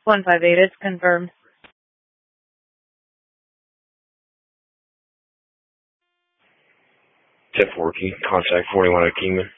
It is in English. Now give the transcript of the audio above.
158, it's confirmed. 10-4, contact 41 at Kingman.